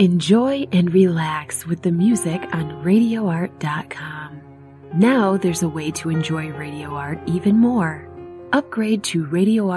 Enjoy and relax with the music on RadioArt.com. Now there's a way to enjoy Radio Art even more. Upgrade to Radio